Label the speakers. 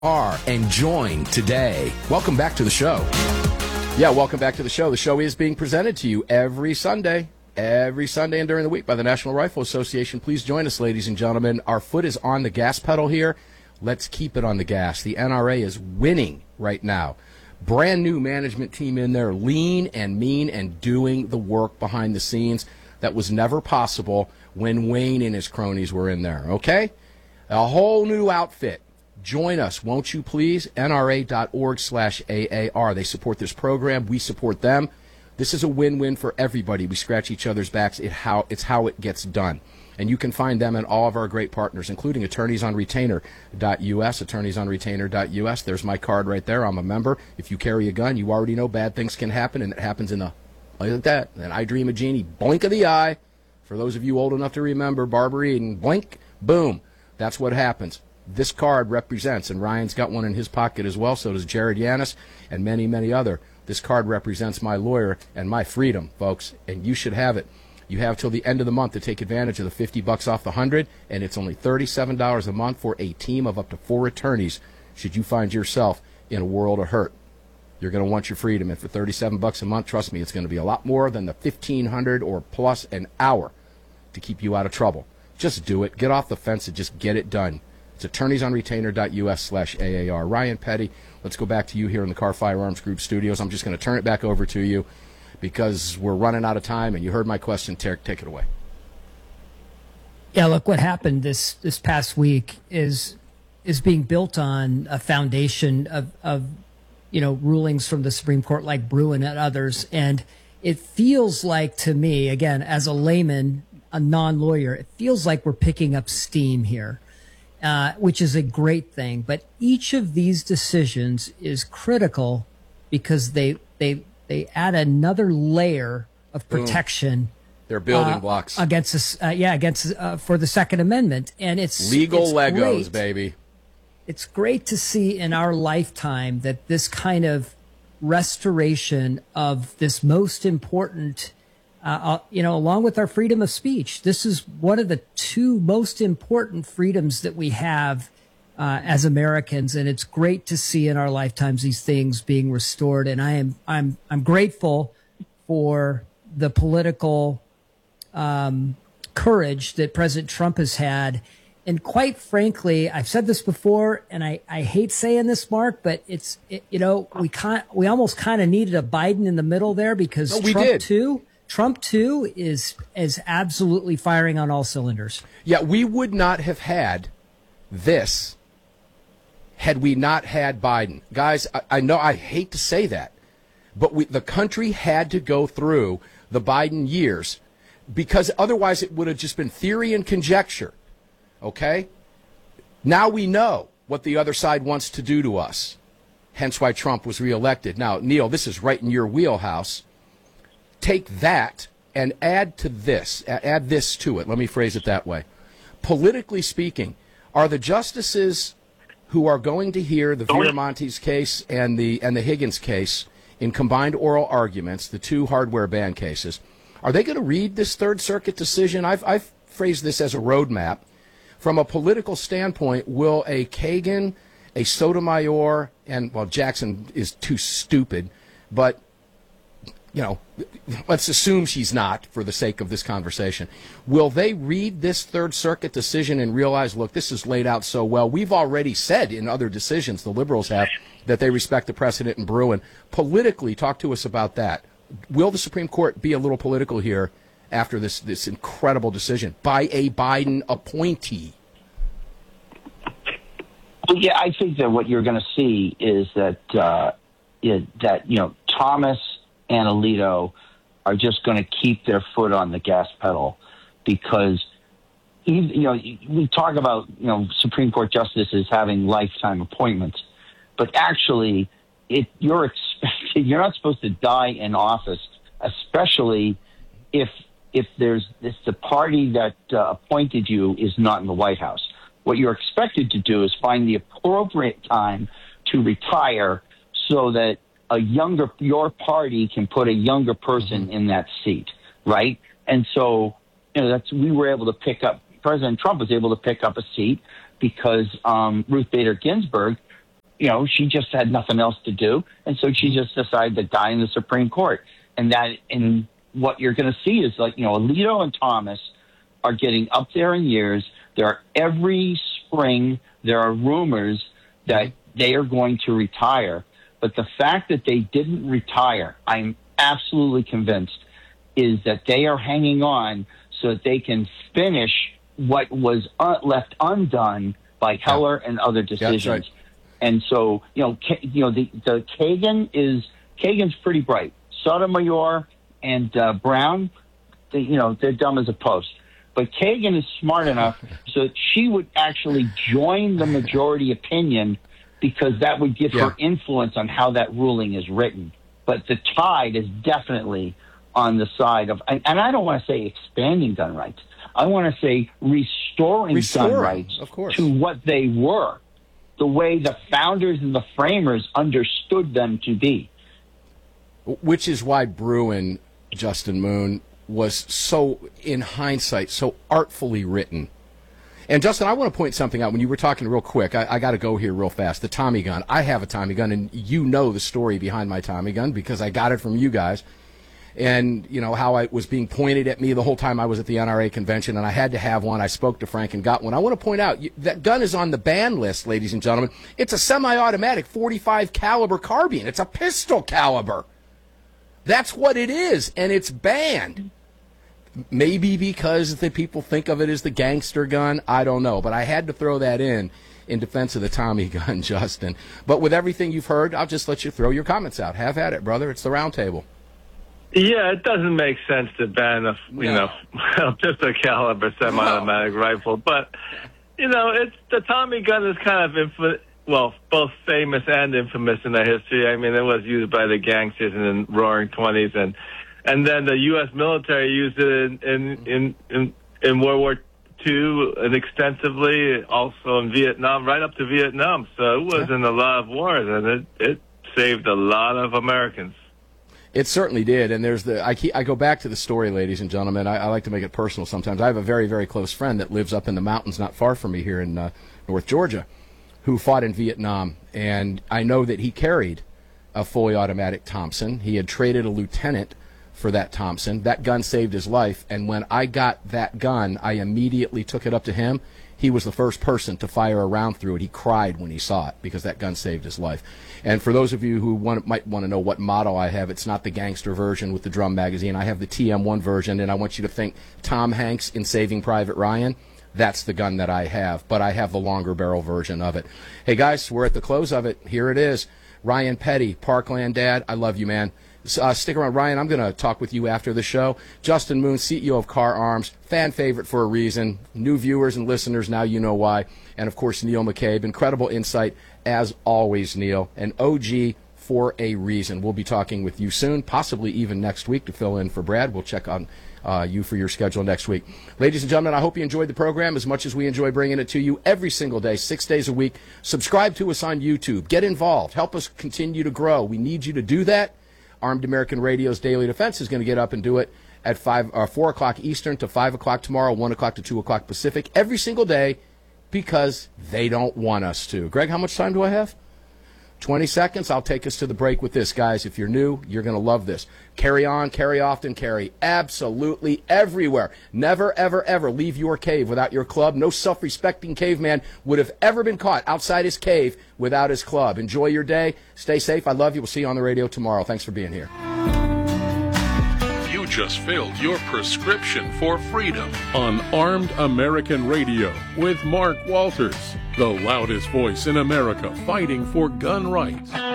Speaker 1: are and join today. Welcome back to the show. Yeah, welcome back to the show. The show is being presented to you every Sunday and during the week by the National Rifle Association. Please join us, ladies and gentlemen. Our foot is on the gas pedal here. Let's keep it on the gas. The NRA is winning right now. Brand new management team in there, lean and mean and doing the work behind the scenes that was never possible when Wayne and his cronies were in there, okay? A whole new outfit. Join us, won't you please? NRA.org/AAR. They support this program. We support them. This is a win-win for everybody. We scratch each other's backs. It's how it gets done. And you can find them and all of our great partners, including attorneysonretainer.us, attorneysonretainer.us. There's my card right there. I'm a member. If you carry a gun, you already know bad things can happen, and it happens in the, like that, and I Dream of Jeannie, blink of the eye. For those of you old enough to remember, Barbara Eden, blink, boom. That's what happens. This card represents, and Ryan's got one in his pocket as well, so does Jared Yanis and many, many other. This card represents my lawyer and my freedom, folks, and you should have it. You have till the end of the month to take advantage of the $50 off the 100, and it's only $37 a month for a team of up to 4 attorneys should you find yourself in a world of hurt. You're going to want your freedom, and for $37 a month, trust me, it's going to be a lot more than the $1,500 or plus an hour to keep you out of trouble. Just do it. Get off the fence and just get it done. It's attorneysonretainer.us/AAR. Ryan Petty, let's go back to you here in the Carr Firearms Group studios. I'm just going to turn it back over to you because we're running out of time, and you heard my question. Take it away.
Speaker 2: Yeah, look, what happened this past week is being built on a foundation of rulings from the Supreme Court like Bruen and others, and it feels like to me, again, as a layman, a non-lawyer, it feels like we're picking up steam here. Which is a great thing. But each of these decisions is critical because they add another layer of protection.
Speaker 1: They're building blocks
Speaker 2: against us. For the Second Amendment, and it's
Speaker 1: legal Legos,
Speaker 2: great.
Speaker 1: baby.
Speaker 2: It's great to see in our lifetime that this kind of restoration of this most important. Along with our freedom of speech, this is one of the 2 most important freedoms that we have as Americans, and it's great to see in our lifetimes these things being restored. And I'm grateful for the political courage that President Trump has had. And quite frankly, I've said this before, and I hate saying this, Mark, but we almost kind of needed a Biden in the middle there because Trump too is absolutely firing on all cylinders.
Speaker 1: Yeah, we would not have had this had we not had Biden. Guys, I know I hate to say that, but the country had to go through the Biden years because otherwise it would have just been theory and conjecture. Okay? Now we know what the other side wants to do to us, hence why Trump was reelected. Now, Neil, this is right in your wheelhouse. Take that and add this to it. Let me phrase it that way. Politically speaking, are the justices who are going to hear the Viramontes case and the Higgins case in combined oral arguments, the 2 hardware ban cases, are they going to read this Third Circuit decision? I've phrased this as a roadmap. From a political standpoint, will a Kagan, a Sotomayor, and, well, Jackson is too stupid, but let's assume she's not for the sake of this conversation. Will they read this Third Circuit decision and realize, look, this is laid out so well? We've already said in other decisions, the liberals have, that they respect the precedent in Bruen. Politically, talk to us about that. Will the Supreme Court be a little political here after this incredible decision by a Biden appointee?
Speaker 3: Well, yeah, I think that what you're going to see is that Thomas and Alito are just going to keep their foot on the gas pedal because, we talk about, Supreme Court justices having lifetime appointments, but actually you're not supposed to die in office, especially if the party that appointed you is not in the White House. What you're expected to do is find the appropriate time to retire so that your party can put a younger person in that seat, right? And so, we were able to President Trump was able to pick up a seat because Ruth Bader Ginsburg she just had nothing else to do. And so she just decided to die in the Supreme Court. And what you're going to see is Alito and Thomas are getting up there in years. Every spring, there are rumors that they are going to retire. But the fact that they didn't retire, I'm absolutely convinced, is that they are hanging on so that they can finish what was left undone by Heller and other decisions.
Speaker 1: Yeah, that's right.
Speaker 3: And so, the Kagan's pretty bright. Sotomayor and Brown, they're dumb as a post. But Kagan is smart enough so that she would actually join the majority opinion, because that would give her influence on how that ruling is written. But the tide is definitely on the side of, and I don't want to say expanding gun rights. I want to say restoring gun rights to what they were, the way the founders and the framers understood them to be.
Speaker 1: Which is why Bruen, Justin Moon, was so, in hindsight, so artfully written. And, Justin, I want to point something out. When you were talking real quick, I got to go here real fast. The Tommy gun. I have a Tommy gun, and you know the story behind my Tommy gun because I got it from you guys. And, how it was being pointed at me the whole time I was at the NRA convention, and I had to have one. I spoke to Frank and got one. I want to point out, that gun is on the ban list, ladies and gentlemen. It's a semi-automatic 45 caliber carbine. It's a pistol caliber. That's what it is, and it's banned. Maybe because the people think of it as the gangster gun. I don't know, but I had to throw that in defense of the Tommy gun, Justin. But with everything you've heard, I'll just let you throw your comments out. Have at it, brother. It's the round table.
Speaker 4: Yeah, it doesn't make sense to ban a pistol caliber semi-automatic rifle, but it's the Tommy gun is kind of both famous and infamous in the history. I mean, it was used by the gangsters in the Roaring '20s, and then the U.S. military used it in World War II and extensively, also in Vietnam, right up to Vietnam. So it was in a lot of wars, and it saved a lot of Americans.
Speaker 1: It certainly did, and I go back to the story, ladies and gentlemen. I like to make it personal sometimes. I have a very, very close friend that lives up in the mountains not far from me here in North Georgia who fought in Vietnam, and I know that he carried a fully automatic Thompson. He had traded a lieutenant for that Thompson. That gun saved his life, and when I got that gun, I immediately took it up to him. He was the first person to fire a round through it. He cried when he saw it because that gun saved his life. And for those of you who might want to know what model I have, it's not the gangster version with the drum magazine. I have the TM1 version, and I want you to think Tom Hanks in Saving Private Ryan. That's the gun that I have, but I have the longer barrel version of it. Hey, guys, we're at the close of it. Here it is. Ryan Petty, Parkland Dad, I love you, man. Stick around, Ryan. I'm going to talk with you after the show. Justin Moon, CEO of Car Arms, fan favorite for a reason. New viewers and listeners, now you know why. And, of course, Neil McCabe. Incredible insight, as always, Neil. An OG for a reason. We'll be talking with you soon, possibly even next week to fill in for Brad. We'll check on you for your schedule next week. Ladies and gentlemen, I hope you enjoyed the program as much as we enjoy bringing it to you every single day, 6 days a week. Subscribe to us on YouTube. Get involved. Help us continue to grow. We need you to do that. Armed American Radio's Daily Defense is going to get up and do it at 4 o'clock Eastern to 5 o'clock tomorrow, 1 o'clock to 2 o'clock Pacific, every single day because they don't want us to. Greg, how much time do I have? 20 seconds. I'll take us to the break with this, guys. If you're new, you're going to love this. Carry on, carry often, carry absolutely everywhere. Never, ever, ever leave your cave without your club. No self-respecting caveman would have ever been caught outside his cave without his club. Enjoy your day. Stay safe. I love you. We'll see you on the radio tomorrow. Thanks for being here.
Speaker 5: You just filled your prescription for freedom on Armed American Radio with Mark Walters, the loudest voice in America fighting for gun rights.